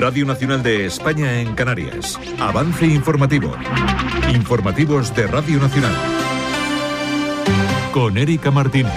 Radio Nacional de España en Canarias. Avance informativo. Informativos de Radio Nacional. Con Erika Martínez.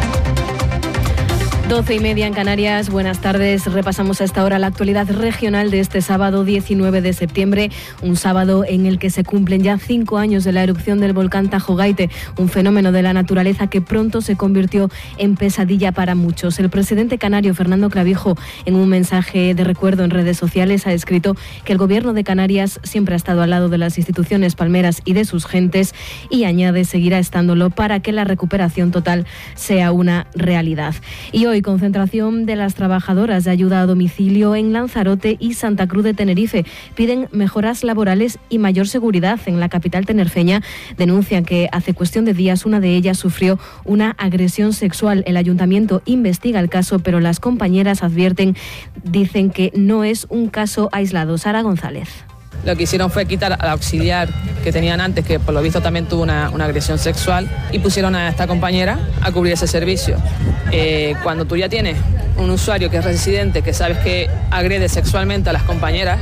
12:30 en Canarias. Buenas tardes. Repasamos a esta hora la actualidad regional de este sábado 19 de septiembre, un sábado en el que se cumplen ya 5 años de la erupción del volcán Tajo Gaite, un fenómeno de la naturaleza que pronto se convirtió en pesadilla para muchos. El presidente canario Fernando Clavijo, en un mensaje de recuerdo en redes sociales, ha escrito que el gobierno de Canarias siempre ha estado al lado de las instituciones palmeras y de sus gentes, y añade seguirá estándolo para que la recuperación total sea una realidad. Y hoy concentración de las trabajadoras de ayuda a domicilio en Lanzarote y Santa Cruz de Tenerife. Piden mejoras laborales y mayor seguridad en la capital tinerfeña. Denuncian que hace cuestión de días una de ellas sufrió una agresión sexual. El ayuntamiento investiga el caso, pero las compañeras dicen que no es un caso aislado. Sara González. Lo que hicieron fue quitar al auxiliar que tenían antes, que por lo visto también tuvo una agresión sexual, y pusieron a esta compañera a cubrir ese servicio. Cuando tú ya tienes un usuario que es residente, que sabes que agrede sexualmente a las compañeras,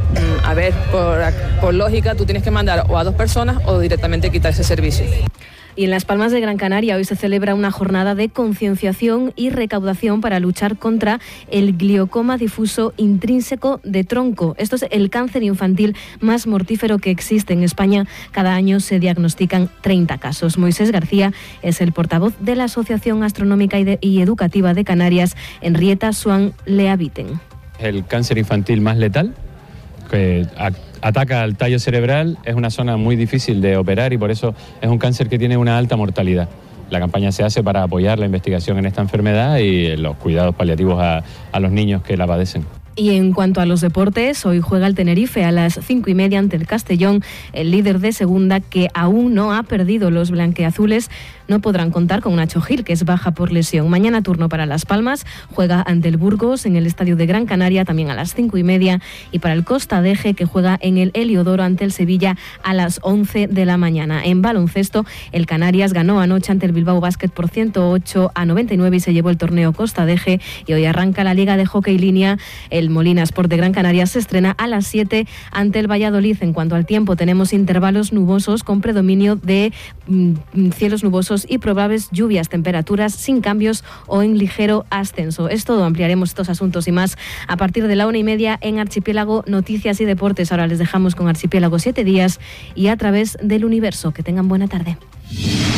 por lógica tú tienes que mandar o a 2 personas o directamente quitar ese servicio. Y en Las Palmas de Gran Canaria hoy se celebra una jornada de concienciación y recaudación para luchar contra el gliocoma difuso intrínseco de tronco. Esto es el cáncer infantil más mortífero que existe en España. Cada año se diagnostican 30 casos. Moisés García es el portavoz de la Asociación Astronómica y Educativa de Canarias, Henrietta Swan Leaviten. El cáncer infantil más letal, que ataca al tallo cerebral, es una zona muy difícil de operar y por eso es un cáncer que tiene una alta mortalidad. La campaña se hace para apoyar la investigación en esta enfermedad y los cuidados paliativos a los niños que la padecen. Y en cuanto a los deportes, hoy juega el Tenerife a las 5:30 ante el Castellón, el líder de segunda, que aún no ha perdido. Los blanqueazules no podrán contar con Nacho Gil, que es baja por lesión. Mañana turno para Las Palmas, juega ante el Burgos en el Estadio de Gran Canaria, también a las 5:30, y para el Costa de Eje, que juega en el Heliodoro ante el Sevilla a las 11 de la mañana. En baloncesto, el Canarias ganó anoche ante el Bilbao Basket por 108-99 y se llevó el torneo Costa de Eje, y hoy arranca la Liga de Hockey Línea. El Molina Sport de Gran Canaria se estrena a las 7 ante el Valladolid. En cuanto al tiempo, tenemos intervalos nubosos con predominio de cielos nubosos y probables lluvias, temperaturas sin cambios o en ligero ascenso. Es todo. Ampliaremos estos asuntos y más a partir de la 1:30 en Archipiélago Noticias y Deportes. Ahora les dejamos con Archipiélago 7 días y a través del universo. Que tengan buena tarde.